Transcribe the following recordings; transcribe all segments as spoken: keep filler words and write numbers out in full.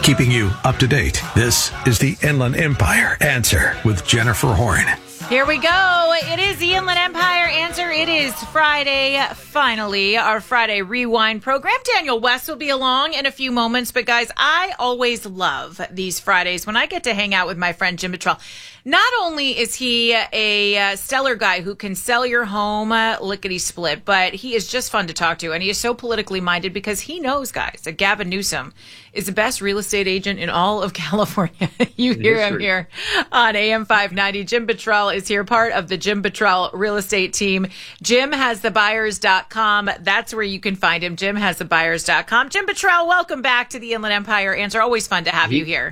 keeping you up to date. This is the Inland Empire Answer with Jennifer Horn. Here we go. It is the Inland Empire Answer. It is Friday, finally, our Friday Rewind program. Daniel West will be along in a few moments. But, guys, I always love these Fridays when I get to hang out with my friend Jim Buttrell. Not only is he a uh, stellar guy who can sell your home uh, lickety-split, but he is just fun to talk to. And he is so politically minded because he knows, guys, that Gavin Newsom is the best real estate agent in all of California. You hear him here on A M five ninety. Jim Buttrell is here, part of the Jim Buttrell real estate team. Jim has the buyers dot com. That's where you can find him. Jim has the buyers dot com. Jim Buttrell, welcome back to the Inland Empire Answer. Always fun to have he, you here.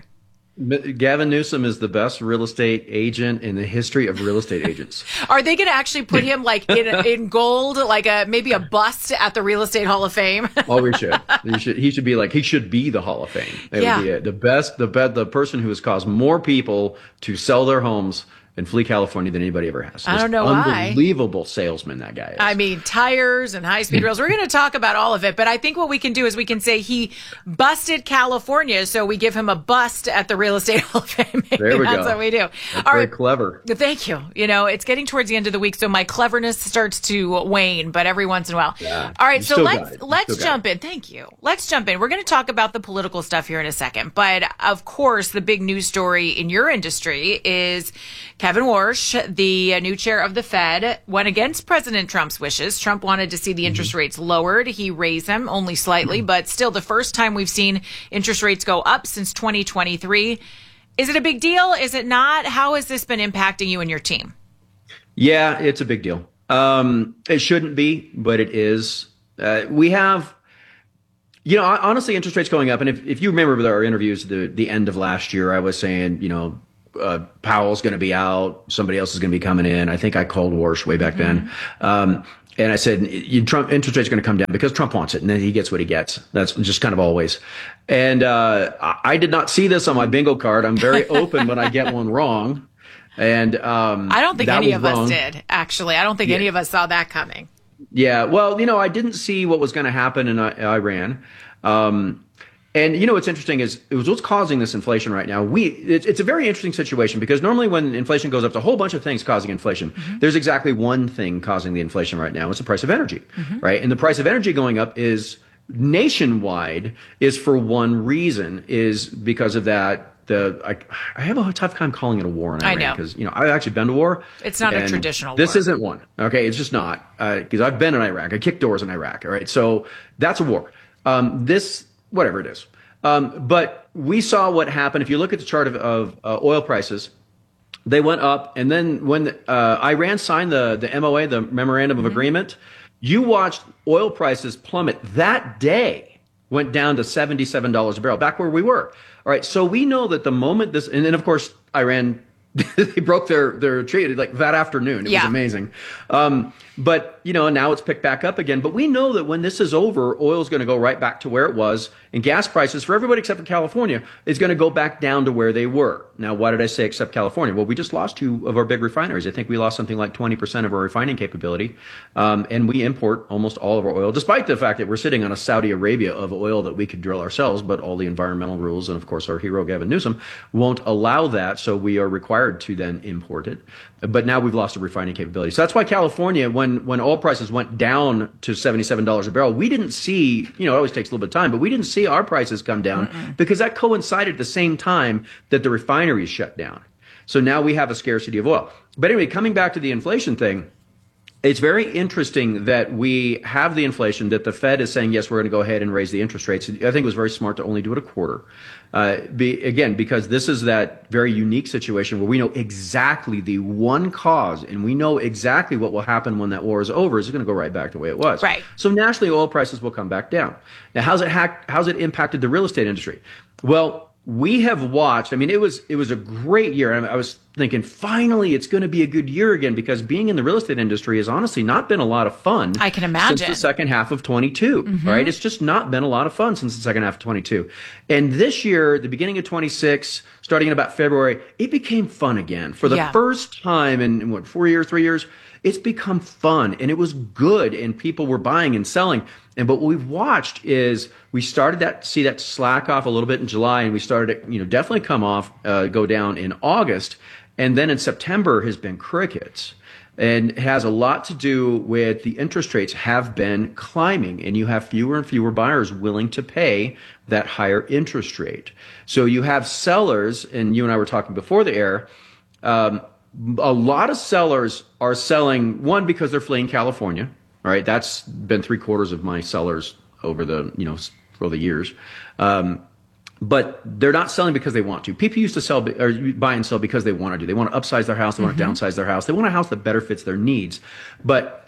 Gavin Newsom is the best real estate agent in the history of real estate agents. Are they going to actually put him like in, in gold, like a maybe a bust at the Real Estate Hall of Fame? Oh, we should. He should. He should be like he should be the Hall of Fame. That yeah. would be it. The best, the best, the person who has caused more people to sell their homes in Flee, California than anybody ever has. I don't know why. Unbelievable why. salesman that guy is. I mean, tires and high-speed rails. We're going to talk about all of it, but I think what we can do is we can say he busted California, so we give him a bust at the Real Estate Hall of Fame. There we That's go. what we do. That's all very right. clever. Thank you. You know, it's getting towards the end of the week, so my cleverness starts to wane, but every once in a while. Yeah, all right, so let's let's let's jump in. Thank you. Let's jump in. We're going to talk about the political stuff here in a second, but of course, the big news story in your industry is Kevin Warsh, the new chair of the Fed, went against President Trump's wishes. Trump wanted to see the interest mm-hmm. rates lowered. He raised them only slightly, mm-hmm. but still the first time we've seen interest rates go up since twenty twenty-three. Is it a big deal? Is it not? How has this been impacting you and your team? Yeah, it's a big deal. Um, it shouldn't be, but it is. Uh, we have, you know, honestly, interest rates going up. And if, if you remember with our interviews at the, the end of last year, I was saying, you know, Uh, Powell's going to be out. Somebody else is going to be coming in. I think I called Warsh way back mm-hmm. then. Um, and I said, you, Trump interest rates are going to come down because Trump wants it. And then he gets what he gets. That's just kind of always. And uh, I, I did not see this on my bingo card. I'm very open when I get one wrong. And um, I don't think any of wrong. us did, actually. I don't think yeah. any of us saw that coming. Yeah. Well, you know, I didn't see what was going to happen in uh, Iran. Um, And, you know, what's interesting is it was what's causing this inflation right now. We it's, it's a very interesting situation because normally when inflation goes up, there's a whole bunch of things causing inflation. Mm-hmm. There's exactly one thing causing the inflation right now. It's the price of energy, mm-hmm. right? And the price of energy going up is nationwide is for one reason is because of that. The I, I have a tough time calling it a war in Iran. I know. Because, you know, I've actually been to war. It's not a traditional this war. This isn't one. Okay. It's just not. Because uh, I've been in Iraq. I kicked doors in Iraq. All right. So that's a war. Um, this, whatever it is. Um, but we saw what happened. If you look at the chart of, of uh, oil prices, they went up. And then when uh, Iran signed the, the M O A, the Memorandum of mm-hmm. Agreement, you watched oil prices plummet that day, went down to seventy-seven dollars a barrel, back where we were. All right. So we know that the moment this, and then of course, Iran, they broke their, their treaty like that afternoon. It yeah. was amazing. Um, but, you know, now it's picked back up again. But we know that when this is over, oil is going to go right back to where it was. And gas prices for everybody except for California is going to go back down to where they were. Now, why did I say except California? Well, we just lost two of our big refineries. I think we lost something like twenty percent of our refining capability. Um, and we import almost all of our oil, despite the fact that we're sitting on a Saudi Arabia of oil that we could drill ourselves. But all the environmental rules and, of course, our hero, Gavin Newsom, won't allow that. So we are required to then import it. But now we've lost the refining capability. So that's why California, when, when oil prices went down to seventy-seven dollars a barrel, we didn't see, you know, it always takes a little bit of time, but we didn't see our prices come down Mm-mm. because that coincided at the same time that the refineries shut down. So now we have a scarcity of oil. But anyway, coming back to the inflation thing, it's very interesting that we have the inflation, that the Fed is saying, yes, we're going to go ahead and raise the interest rates. I think it was very smart to only do it a quarter. Uh, be, again, because this is that very unique situation where we know exactly the one cause and we know exactly what will happen when that war is over. It's going to go right back the way it was. Right. So nationally, oil prices will come back down. Now, how's it, hack, how's it impacted the real estate industry? Well, we have watched, I mean, it was it was a great year. I was thinking, finally, it's going to be a good year again, because being in the real estate industry has honestly not been a lot of fun. I can imagine. Since the second half of twenty-two, mm-hmm. right? It's just not been a lot of fun since the second half of twenty-two. And this year, the beginning of twenty-six, starting in about February, it became fun again. For the yeah. first time in, what, four years, three years, it's become fun, and it was good, and people were buying and selling. And but what we've watched is we started that see that slack off a little bit in July, and we started to, you know, definitely come off, uh, go down in August, and then in September has been crickets. And it has a lot to do with the interest rates have been climbing, and you have fewer and fewer buyers willing to pay that higher interest rate. So you have sellers, and you and I were talking before the air. Um, A lot of sellers are selling, one, because they're fleeing California, right? That's been three quarters of my sellers over the, you know, for the years. Um, but they're not selling because they want to. People used to sell or buy and sell because they want to do. They want to upsize their house. They want to mm-hmm. downsize their house. They want a house that better fits their needs. But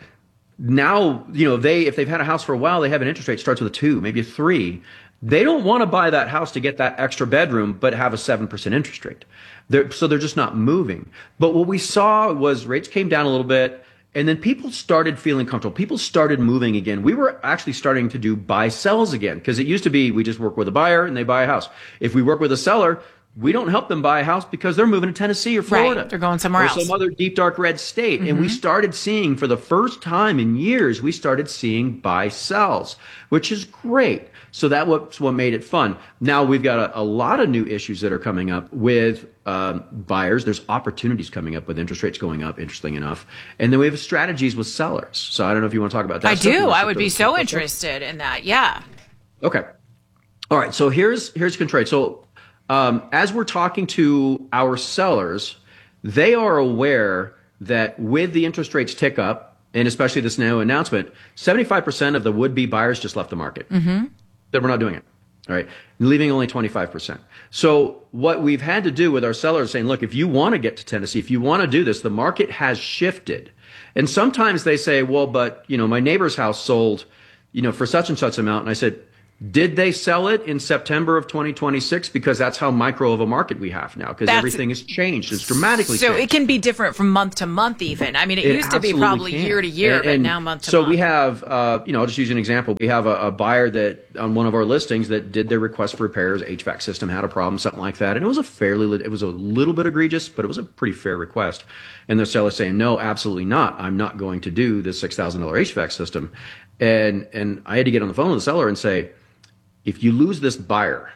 now, you know, they, if they've had a house for a while, they have an interest rate starts with a two, maybe a three. They don't want to buy that house to get that extra bedroom, but have a seven percent interest rate. They're, so they're just not moving. But what we saw was rates came down a little bit, and then people started feeling comfortable. People started moving again. We were actually starting to do buy sells again, because it used to be we just work with a buyer and they buy a house. If we work with a seller, we don't help them buy a house because they're moving to Tennessee or Florida. Right, they're going somewhere or else. some other deep, dark red state. Mm-hmm. And we started seeing, for the first time in years, we started seeing buy sells, which is great. So that was what made it fun. Now we've got a, a lot of new issues that are coming up with um, buyers. There's opportunities coming up with interest rates going up, interesting enough. And then we have strategies with sellers. So I don't know if you want to talk about that. I stuff. do. I would be so interested in that. Yeah. Okay. All right. So here's here's control. So um, as we're talking to our sellers, they are aware that with the interest rates tick up, and especially this new announcement, seventy-five percent of the would-be buyers just left the market. Mm-hmm. That we're not doing it, all right, leaving only twenty-five percent. So what we've had to do with our sellers saying, look, if you want to get to Tennessee, if you want to do this, the market has shifted. And sometimes they say, well, but, you know, my neighbor's house sold, you know, for such and such amount. And I said, did they sell it in September of twenty twenty-six? Because that's how micro of a market we have now, because everything has changed. It's dramatically so changed. So it can be different from month to month even. I mean, it, it used to be probably can. year to year, and, but and now month to so month. So we have, uh, you know, I'll just use an example. We have a, a buyer that on one of our listings that did their request for repairs, H V A C system had a problem, something like that. And it was a fairly, it was a little bit egregious, but it was a pretty fair request. And the seller saying, no, absolutely not. I'm not going to do this six thousand dollars H V A C system. And, and I had to get on the phone with the seller and say, if you lose this buyer,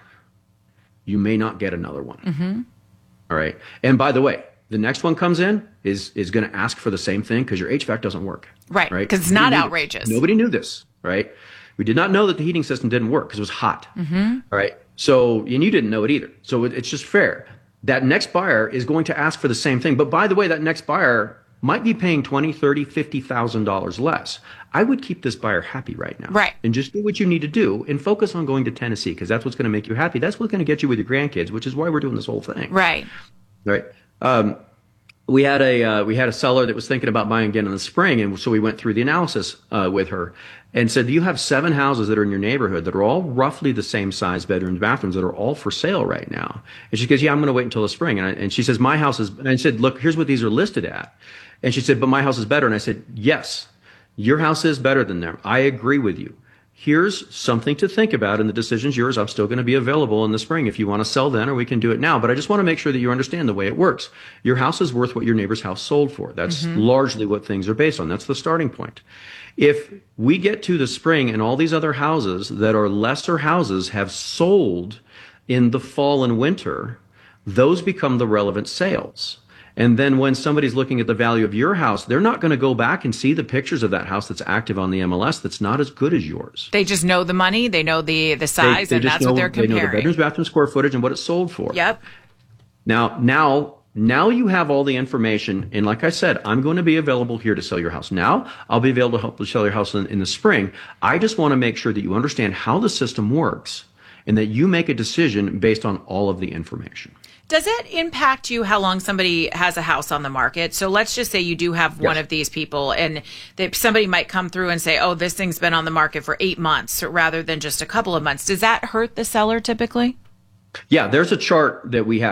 you may not get another one. Mm-hmm. All right. And by the way, the next one comes in is is going to ask for the same thing because your H V A C doesn't work. Right. Right. Because it's not outrageous. This. Nobody knew this. Right. We did not know that the heating system didn't work because it was hot. Mm-hmm. All right. So, and you didn't know it either. So it, it's just fair. That next buyer is going to ask for the same thing. But by the way, that next buyer might be paying twenty, thirty, fifty thousand dollars less. I would keep this buyer happy right now. Right. And just do what you need to do and focus on going to Tennessee because that's what's going to make you happy. That's what's going to get you with your grandkids, which is why we're doing this whole thing. Right. Right. Um, we had a uh, we had a seller that was thinking about buying again in the spring, and so we went through the analysis uh, with her and said, you have seven houses that are in your neighborhood that are all roughly the same size, bedrooms, bathrooms, that are all for sale right now. And she goes, yeah, I'm going to wait until the spring. And, I, and she says, my house is, and I said, look, here's what these are listed at. And she said, but my house is better. And I said, yes, your house is better than them. I agree with you. Here's something to think about, and the decision's yours. I'm still going to be available in the spring if you want to sell then, or we can do it now. But I just want to make sure that you understand the way it works. Your house is worth what your neighbor's house sold for. That's mm-hmm. largely what things are based on. That's the starting point. If we get to the spring and all these other houses that are lesser houses have sold in the fall and winter, those become the relevant sales. And then when somebody's looking at the value of your house, they're not going to go back and see the pictures of that house that's active on the M L S that's not as good as yours. They just know the money, they know the, the size, they, they and that's know, what they're comparing. They know the bedrooms, bathroom, square footage, and what it sold for. Yep. Now, now, now you have all the information. And like I said, I'm going to be available here to sell your house. Now, I'll be available to help you sell your house in, in the spring. I just want to make sure that you understand how the system works and that you make a decision based on all of the information. Does it impact you how long somebody has a house on the market? So let's just say you do have yes. one of these people and that somebody might come through and say, oh, this thing's been on the market for eight months rather than just a couple of months. Does that hurt the seller typically? Yeah, there's a chart that we have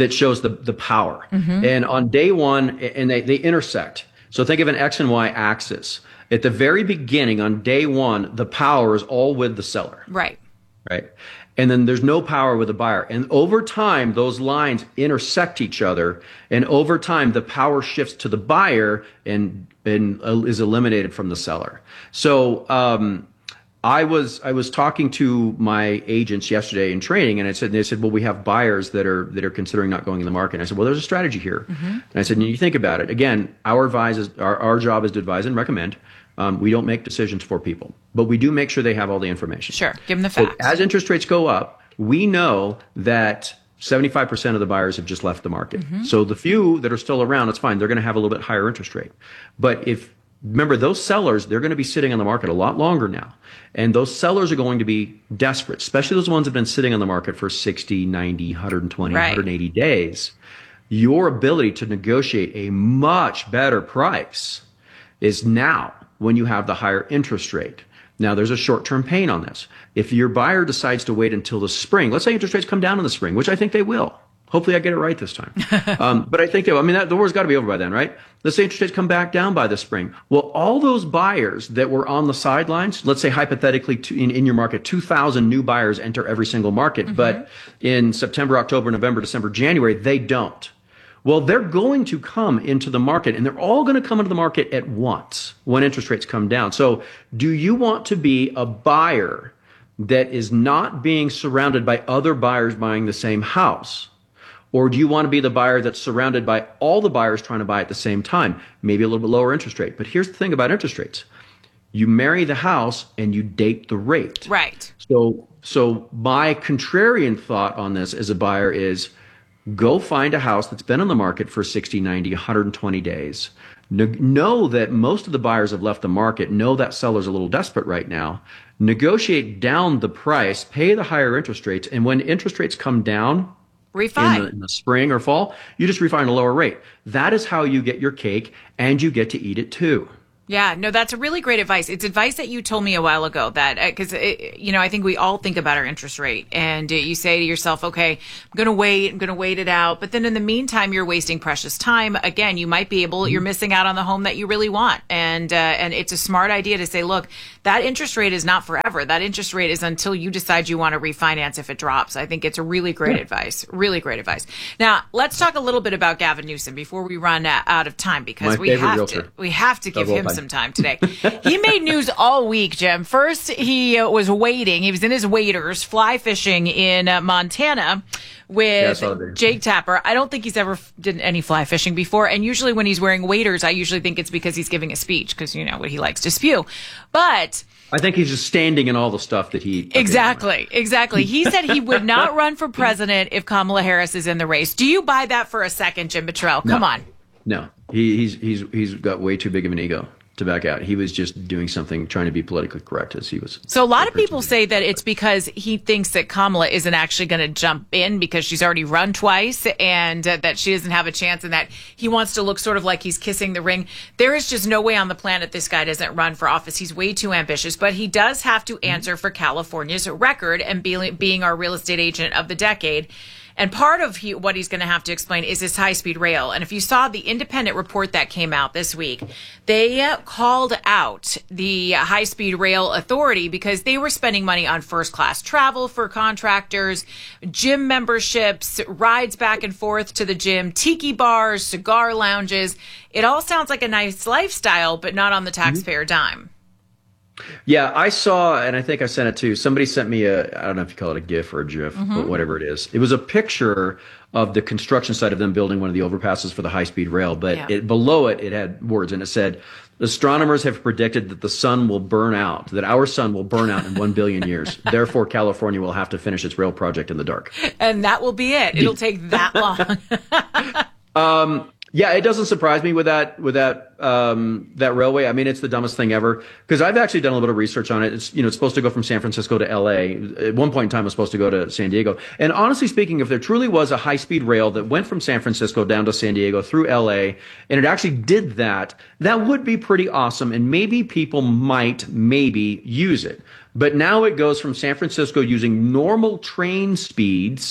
that shows the, the power. Mm-hmm. And on day one, and they, they intersect. So think of an X and Y axis. At the very beginning, on day one, the power is all with the seller. Right. Right. And then there's no power with the buyer. And over time, those lines intersect each other. And over time, the power shifts to the buyer and, and uh, is eliminated from the seller. So, um, I was I was talking to my agents yesterday in training, and I said they said, well, we have buyers that are that are considering not going in the market. And I said, well, there's a strategy here. Mm-hmm. And I said, and you think about it. Again, our advise is, our, our job is to advise and recommend. Um, we don't make decisions for people, but we do make sure they have all the information. Sure, give them the facts. So as interest rates go up, we know that seventy-five percent of the buyers have just left the market. Mm-hmm. So the few that are still around, it's fine. They're going to have a little bit higher interest rate. But if remember, those sellers, they're going to be sitting on the market a lot longer now. And those sellers are going to be desperate, especially those ones that have been sitting on the market for sixty, ninety, one hundred twenty, right. one hundred eighty days. Your ability to negotiate a much better price is now when you have the higher interest rate. Now, there's a short-term pain on this. If your buyer decides to wait until the spring, let's say interest rates come down in the spring, which I think they will. Hopefully I get it right this time. Um, but I think, they, I mean, that, the war's got to be over by then, right? Let's say interest rates come back down by the spring. Well, all those buyers that were on the sidelines, let's say hypothetically to, in, in your market, two thousand new buyers enter every single market. Mm-hmm. But in September, October, November, December, January, they don't. Well, they're going to come into the market, and they're all going to come into the market at once when interest rates come down. So do you want to be a buyer that is not being surrounded by other buyers buying the same house? Or do you want to be the buyer that's surrounded by all the buyers trying to buy at the same time? Maybe a little bit lower interest rate. But here's the thing about interest rates. You marry the house and you date the rate. Right. So, so my contrarian thought on this as a buyer is go find a house that's been on the market for sixty, ninety, one hundred twenty days. Know that most of the buyers have left the market. Know that seller's a little desperate right now. Negotiate down the price, pay the higher interest rates. And when interest rates come down, Refi. In the, in the spring or fall, you just refi at a lower rate. That is how you get your cake, and you get to eat it too. Yeah, no, that's a really great advice. It's advice that you told me a while ago that, because, uh, you know, I think we all think about our interest rate, and uh, you say to yourself, okay, I'm going to wait, I'm going to wait it out. But then in the meantime, you're wasting precious time. Again, you might be able, mm-hmm. you're missing out on the home that you really want. And, uh, and it's a smart idea to say, look, that interest rate is not forever. That interest rate is until you decide you want to refinance if it drops. I think it's a really great yeah. advice. Really great advice. Now, let's talk a little bit about Gavin Newsom before we run out of time, because My we have realtor. to, we have to give him some time today. He made news all week, Jim. First, he uh, was wading. He was in his waders fly fishing in uh, Montana with yeah, Jake Tapper. I don't think he's ever f- did any fly fishing before. And usually when he's wearing waders, I usually think it's because he's giving a speech, because you know what he likes to spew. But I think he's just standing in all the stuff that he... Exactly, exactly. He said he would not run for president if Kamala Harris is in the race. Do you buy that for a second, Jim Buttrell? Come no. on. No, he, he's he's he's got way too big of an ego to back out. He was just doing something, trying to be politically correct as he was. So a lot of people say that it's because he thinks that Kamala isn't actually going to jump in because she's already run twice, and uh, that she doesn't have a chance, and that he wants to look sort of like he's kissing the ring. There is just no way on the planet this guy doesn't run for office. He's way too ambitious, but he does have to answer for California's record and be, being our real estate agent of the decade. And part of he, what he's going to have to explain is his high-speed rail. And if you saw the independent report that came out this week, they uh, called out the high-speed rail authority because they were spending money on first-class travel for contractors, gym memberships, rides back and forth to the gym, tiki bars, cigar lounges. It all sounds like a nice lifestyle, but not on the taxpayer mm-hmm. dime. Yeah, I saw, and I think I sent it to somebody. Sent me a, I don't know if you call it a GIF or a GIF, mm-hmm. but whatever it is. It was a picture of the construction site of them building one of the overpasses for the high-speed rail. But yeah. it, below it, it had words, and it said, "Astronomers have predicted that the sun will burn out, that our sun will burn out in one billion years. Therefore, California will have to finish its rail project in the dark." And that will be it. It'll take that long. um. Yeah, it doesn't surprise me with that with that um, that railway. I mean, it's the dumbest thing ever, because I've actually done a little bit of research on it. It's you know it's supposed to go from San Francisco to L A. At one point in time, it was supposed to go to San Diego. And honestly speaking, if there truly was a high speed rail that went from San Francisco down to San Diego through L A, and it actually did that, that would be pretty awesome. And maybe people might maybe use it. But now it goes from San Francisco using normal train speeds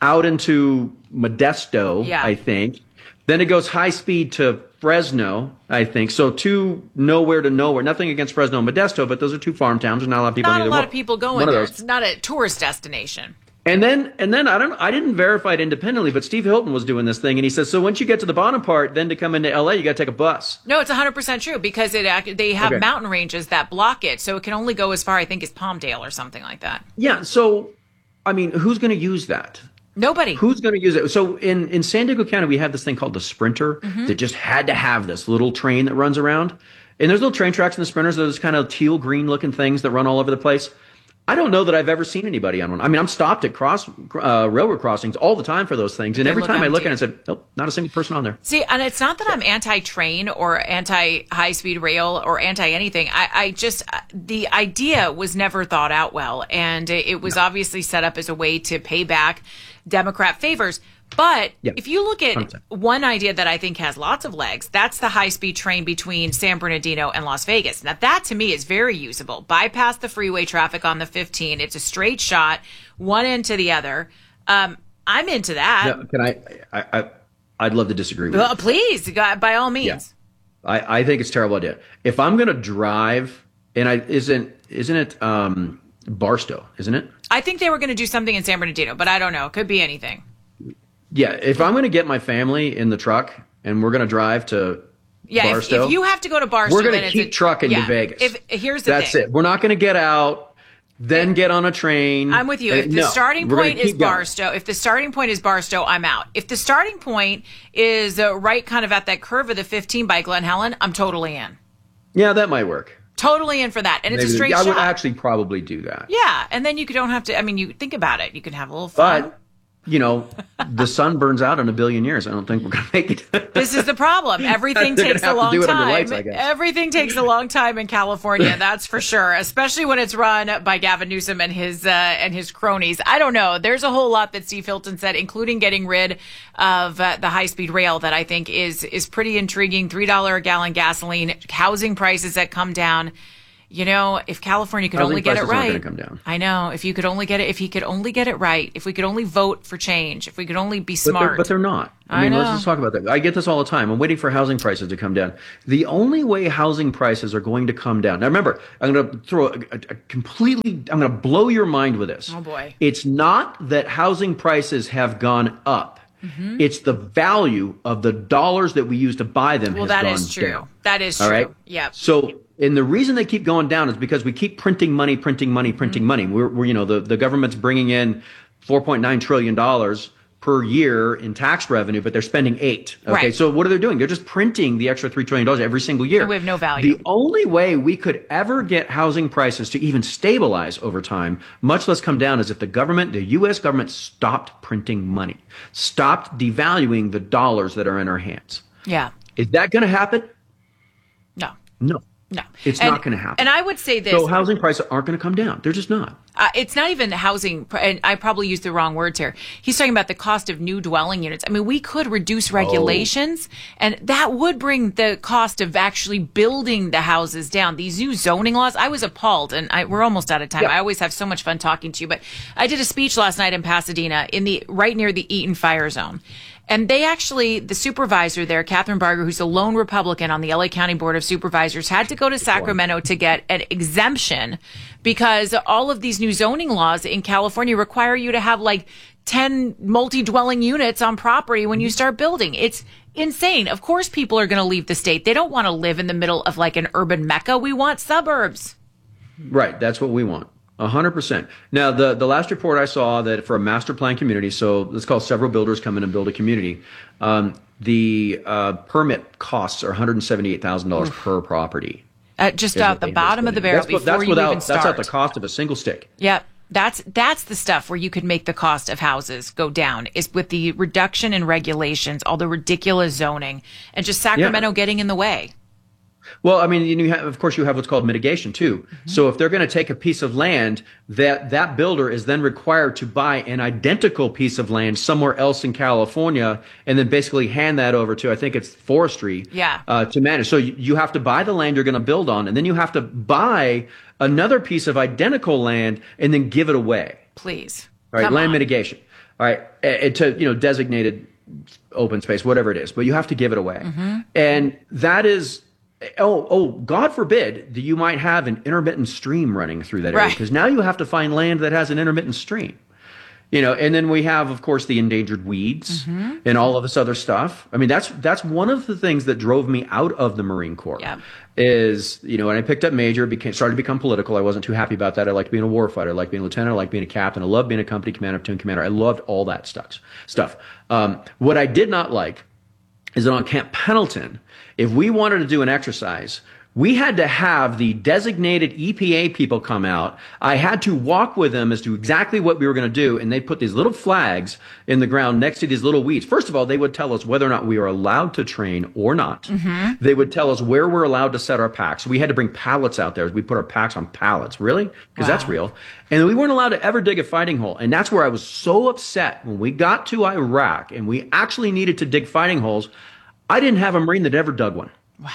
out into Modesto, Yeah. I think. Then it goes high speed to Fresno, I think. So two nowhere to nowhere. Nothing against Fresno and Modesto, but those are two farm towns. There's not a lot of people. Not in a either lot one. of people going One of there. those. It's not a tourist destination. And then, and then I don't, I didn't verify it independently, but Steve Hilton was doing this thing, and he says, so once you get to the bottom part, then to come into L A, you got to take a bus. No, it's one hundred percent true because it act- they have Okay. mountain ranges that block it, so it can only go as far, I think, as Palmdale or something like that. Yeah. So, I mean, who's going to use that? Nobody. Who's going to use it? So in, in San Diego County, we have this thing called the Sprinter Mm-hmm. that just had to have this little train that runs around. And there's little train tracks in the Sprinters, those kind of teal green looking things that run all over the place. I don't know that I've ever seen anybody on one. I mean, I'm stopped at cross uh, railroad crossings all the time for those things. And They every look time I look empty. at it, I said, nope, not a single person on there. See, and it's not that I'm anti-train or anti-high-speed rail or anti-anything. I, I just, the idea was never thought out well. And it, it was obviously set up as a way to pay back Democrat favors. But Yeah. if you look at one hundred percent. one idea that I think has lots of legs, that's the high-speed train between San Bernardino and Las Vegas. Now, that to me is very usable. Bypass the freeway traffic on the fifteen. It's a straight shot, one end to the other. Um, I'm into that. Now, can I, I, I, I'd love to disagree with you. Well, please, go- by all means. Yeah. I, I think it's a terrible idea. If I'm going to drive, and I isn't isn't it um, Barstow, isn't it? I think they were going to do something in San Bernardino, but I don't know. It could be anything. Yeah. If I'm going to get my family in the truck and we're going to drive to Yeah, if, Barstow, if you have to go to Barstow, we're going then to it's keep a- trucking yeah. to Vegas. If here's the That's thing. it. We're not going to get out, then get on a train. I'm with you. Uh, If the no, starting we're gonna point is keep going. Barstow, if the starting point is Barstow, I'm out. If the starting point is uh, right kind of at that curve of the fifteen by Glen Helen, I'm totally in. Yeah, that might work. Totally in for that. And it's Maybe- a straight I shot. would actually probably do that. Yeah, and then you don't have to, I mean, you think about it. You can have a little fun. But, you know, the sun burns out in a billion years. I don't think we're going to make it. This is the problem. Everything They're gonna takes a have to long do it under time. lights, I guess. Everything takes a long time in California, that's for sure. Especially when it's run by Gavin Newsom and his uh, and his cronies. I don't know. There's a whole lot that Steve Hilton said, including getting rid of uh, the high speed rail, that I think is is pretty intriguing. Three dollar a gallon gasoline, housing prices that come down. You know, if California could Housing only get it prices aren't right, gonna come down. I know. If you could only get it, if he could only get it right, if we could only vote for change, if we could only be But they're, smart. but they're not. I, I mean, let's know. just talk about that. I get this all the time. I'm waiting for housing prices to come down. The only way housing prices are going to come down. Now, remember, I'm going to throw a, a, a completely, I'm going to blow your mind with this. Oh, boy. It's not that housing prices have gone up. Mm-hmm. It's the value of the dollars that we use to buy them well, has that gone is true. down. That is All true. right. Yeah. So, and the reason they keep going down is because we keep printing money, printing money, printing Mm-hmm. money. We're, we're, you know, the, the government's bringing in four point nine trillion dollars per year in tax revenue, but they're spending eight. Okay. Right. So what are they doing? They're just printing the extra three trillion dollars every single year. And we have no value. The only way we could ever get housing prices to even stabilize over time, much less come down, is if the government, the U S government, stopped printing money, stopped devaluing the dollars that are in our hands. Yeah. Is that going to happen? No. No. No. It's And- not going to happen. And I would say this. So housing prices aren't going to come down. They're just not. Uh, it's not even housing, and I probably used the wrong words here. He's talking about the cost of new dwelling units. I mean, we could reduce regulations, and that would bring the cost of actually building the houses down. These new zoning laws, I was appalled, and I, we're almost out of time. Yeah. I always have so much fun talking to you, but I did a speech last night in Pasadena, in the right near the Eaton Fire Zone. And they actually, the supervisor there, Catherine Barger, who's a lone Republican on the L A County Board of Supervisors, had to go to Sacramento to get an exemption because all of these new zoning laws in California require you to have like ten multi-dwelling units on property when you start building. It's insane. Of course, people are going to leave the state. They don't want to live in the middle of like an urban mecca. We want suburbs. Right. That's what we want. A hundred percent. Now, the, the last report I saw that for a master plan community, so let's call several builders come in and build a community. Um, the uh, permit costs are one hundred seventy-eight thousand dollars per property. Uh, just is out what the they bottom of the barrel that's, what- before that's you without, even start. That's at the cost of a single stick. Yep. That's that's the stuff where you could make the cost of houses go down, is with the reduction in regulations, all the ridiculous zoning, and just Sacramento Yeah. getting in the way. Well, I mean, you have, of course, you have what's called mitigation too. Mm-hmm. So if they're going to take a piece of land, that that builder is then required to buy an identical piece of land somewhere else in California, and then basically hand that over to, I think it's forestry, Yeah. uh, to manage. So you, you have to buy the land you're going to build on, and then you have to buy another piece of identical land and then give it away. Please. All right, Come land on. mitigation. All right, eh, to you know designated open space, whatever it is, but you have to give it away, Mm-hmm. and that is. Oh, oh! God forbid that you might have an intermittent stream running through that area, Right. because now you have to find land that has an intermittent stream. You know, and then we have, of course, the endangered weeds Mm-hmm. and all of this other stuff. I mean, that's that's one of the things that drove me out of the Marine Corps. Yeah. Is, you know, when I picked up major, became started to become political. I wasn't too happy about that. I liked being a warfighter. I liked being a lieutenant. I liked being a captain. I loved being a company commander, platoon commander. I loved all that stuff. Stuff. Um, what I did not like is that on Camp Pendleton, if we wanted to do an exercise, we had to have the designated E P A people come out. I had to walk with them as to exactly what we were going to do, and they put these little flags in the ground next to these little weeds. First of all, they would tell us whether or not we were allowed to train or not. Mm-hmm. They would tell us where we're allowed to set our packs. We had to bring pallets out there. We put our packs on pallets. Really? Because Wow. that's real. And we weren't allowed to ever dig a fighting hole. And that's where I was so upset when we got to Iraq and we actually needed to dig fighting holes. I didn't have a Marine that ever dug one. Wow.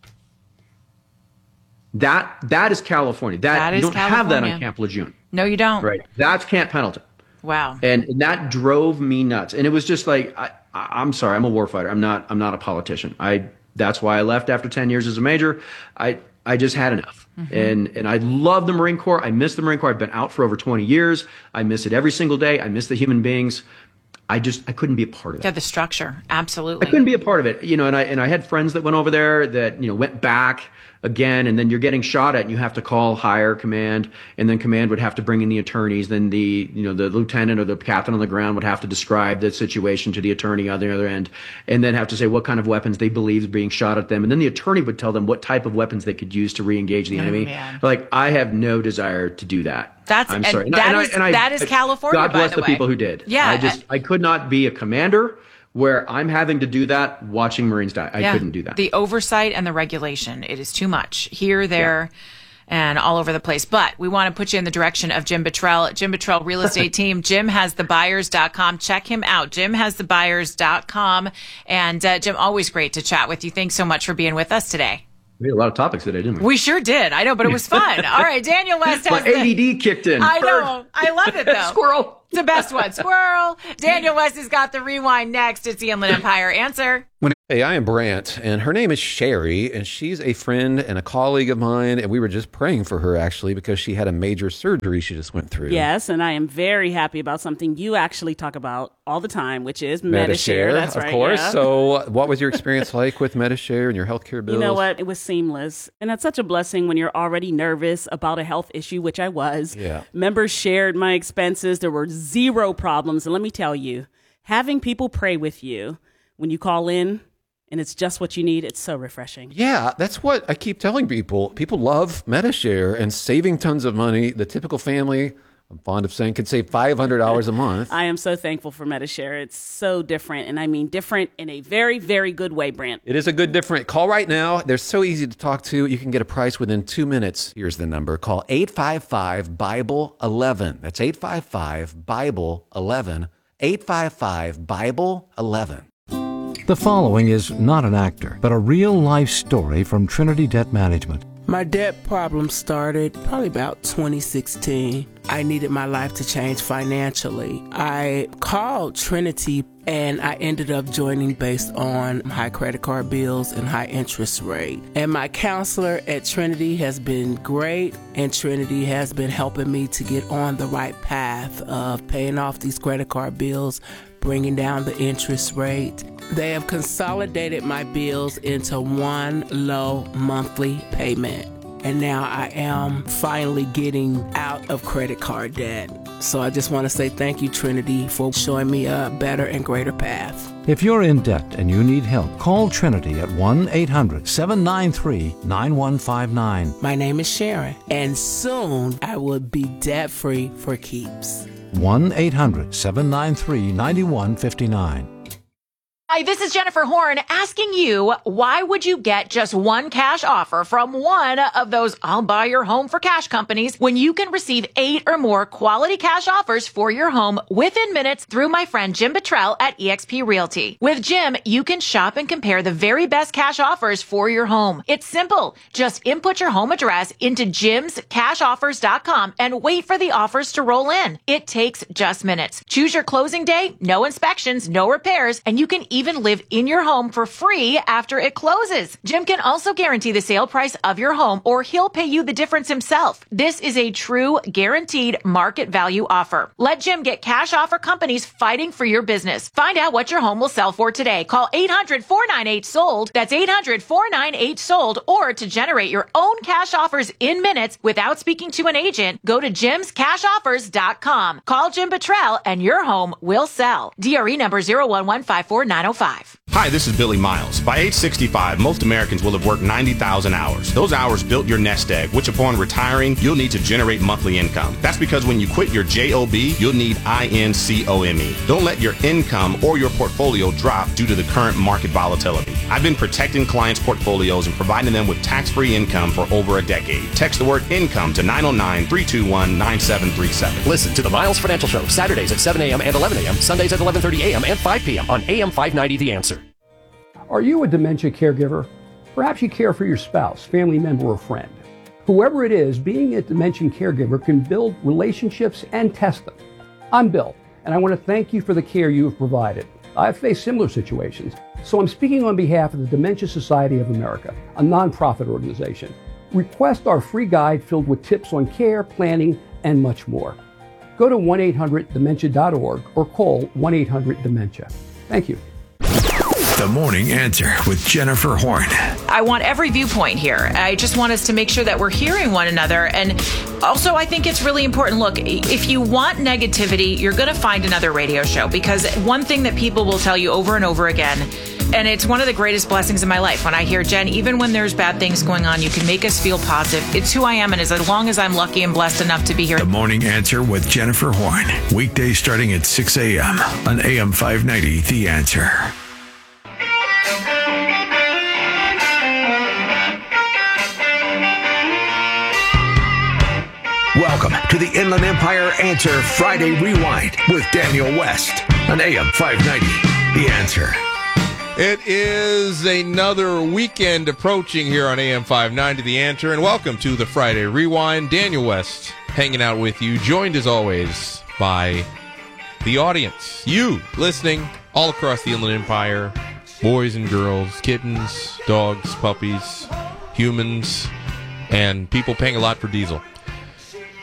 That that is California. That, That you is don't have that California. on Camp Lejeune. No, you don't. Right. That's Camp Pendleton. Wow. And, and that drove me nuts. And it was just like, I, I, I'm sorry, I'm a warfighter. I'm not I'm not a politician. I that's why I left after ten years as a major. I I just had enough. Mm-hmm. And and I love the Marine Corps. I miss the Marine Corps. I've been out for over twenty years. I miss it every single day. I miss the human beings. I just I couldn't be a part of it. Yeah, the structure. Absolutely. I couldn't be a part of it, you know, and I and I had friends that went over there that, you know, went back again, and then you're getting shot at and you have to call higher command, and then command would have to bring in the attorneys, then the, you know, the lieutenant or the captain on the ground would have to describe the situation to the attorney on the other end, and then have to say what kind of weapons they believe is being shot at them, and then the attorney would tell them what type of weapons they could use to re-engage the enemy. man. Like, I have no desire to do that. That's- I'm and sorry. that And I- is- and I- that is California, God by bless the the way. people who did. Yeah, I just I could not be a commander where I'm having to do that watching Marines die. I Yeah. couldn't do that. The oversight and the regulation. It is too much here, there, and all over the place. But we want to put you in the direction of Jim Buttrell. Jim Buttrell Real Estate Team. Jim has the buyers dot com. Check him out. Jim has the buyers dot com. And uh, Jim, always great to chat with you. Thanks so much for being with us today. We had a lot of topics today, didn't we? We sure did. I know, but it was fun. All right, Daniel West has My A D the, D kicked in. I know. I love it, though. Squirrel. It's the best one. Squirrel. Daniel West has got the rewind next. It's the Inland Empire Answer. Hey, I am Brant, and her name is Sherry, and she's a friend and a colleague of mine, and we were just praying for her, actually, because she had a major surgery she just went through. Yes, and I am very happy about something you actually talk about all the time, which is Medishare. That's of right. course. Yeah. So what was your experience like with Medishare and your healthcare bills? You know what? It was seamless. And that's such a blessing when you're already nervous about a health issue, which I was. Yeah. Members shared my expenses. There were zero problems. And let me tell you, having people pray with you when you call in and it's just what you need, it's so refreshing. Yeah, that's what I keep telling people. People love Medishare and saving tons of money. The typical family, I'm fond of saying, could save five hundred dollars a month. I am so thankful for Medishare. It's so different. And I mean different in a very, very good way, Brant. It is a good different. Call right now. They're so easy to talk to. You can get a price within two minutes. Here's the number. Call eight five five, Bible eleven. That's eight five five, Bible eleven. eight five five, Bible eleven. The following is not an actor, but a real-life story from Trinity Debt Management. My debt problem started probably about twenty sixteen. I needed my life to change financially. I called Trinity and I ended up joining based on high credit card bills and high interest rate. And my counselor at Trinity has been great, and Trinity has been helping me to get on the right path of paying off these credit card bills, bringing down the interest rate. They have consolidated my bills into one low monthly payment. And now I am finally getting out of credit card debt. So I just want to say thank you, Trinity, for showing me a better and greater path. If you're in debt and you need help, call Trinity at one eight hundred, seven nine three, nine one five nine. My name is Sharon, and soon I will be debt-free for keeps. one eight hundred, seven nine three, nine one five nine. Hi, this is Jennifer Horn asking you, why would you get just one cash offer from one of those I'll buy your home for cash companies when you can receive eight or more quality cash offers for your home within minutes through my friend Jim Buttrell at eXp Realty. With Jim, you can shop and compare the very best cash offers for your home. It's simple. Just input your home address into jims cash offers dot com and wait for the offers to roll in. It takes just minutes. Choose your closing day, no inspections, no repairs, and you can even live in your home for free after it closes. Jim can also guarantee the sale price of your home, or he'll pay you the difference himself. This is a true guaranteed market value offer. Let Jim get cash offer companies fighting for your business. Find out what your home will sell for today. Call eight hundred, four nine eight, sold. That's eight hundred, four nine eight, sold. Or to generate your own cash offers in minutes without speaking to an agent, go to jims cash offers dot com. Call Jim Buttrell and your home will sell. D R E number zero one one five four nine zero five. Hi, this is Billy Miles. By age sixty-five, most Americans will have worked ninety thousand hours. Those hours built your nest egg, which upon retiring, you'll need to generate monthly income. That's because when you quit your job, you'll need income. Don't let your income or your portfolio drop due to the current market volatility. I've been protecting clients' portfolios and providing them with tax-free income for over a decade. Text the word income to nine oh nine, three two one, nine seven three seven. Listen to the Miles Financial Show, Saturdays at seven a.m. and eleven a.m., Sundays at eleven thirty a.m. and five p.m. on A M five ninety The Answer. Are you a dementia caregiver? Perhaps you care for your spouse, family member, or friend. Whoever it is, being a dementia caregiver can build relationships and test them. I'm Bill, and I want to thank you for the care you have provided. I've faced similar situations, so I'm speaking on behalf of the Dementia Society of America, a nonprofit organization. Request our free guide filled with tips on care, planning, and much more. Go to one eight hundred dementia dot org or call one eight hundred dementia. Thank you. The Morning Answer with Jennifer Horn. I want every viewpoint here. I just want us to make sure that we're hearing one another. And also, I think it's really important. Look, if you want negativity, you're going to find another radio show, because one thing that people will tell you over and over again, and it's one of the greatest blessings in my life, when I hear, Jen, even when there's bad things going on, you can make us feel positive. It's who I am, and as long as I'm lucky and blessed enough to be here. The Morning Answer with Jennifer Horn. Weekdays starting at six a.m. on A M five ninety The Answer. Welcome to the Inland Empire Answer Friday Rewind with Daniel West on A M five ninety The Answer. It is another weekend approaching here on A M five ninety The Answer, and welcome to the Friday Rewind. Daniel West hanging out with you, joined as always by the audience, you listening all across the Inland Empire, boys and girls, kittens, dogs, puppies, humans, and people paying a lot for diesel.